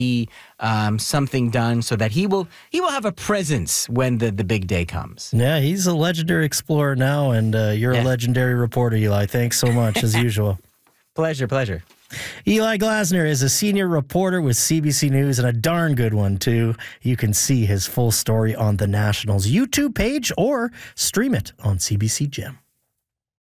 something done so that he will have a presence when the big day comes. Yeah, he's a legendary explorer now, and you're a legendary reporter, Eli. Thanks so much, as usual. Pleasure. Eli Glasner is a senior reporter with CBC News, and a darn good one, too. You can see his full story on the Nationals YouTube page or stream it on CBC Gem.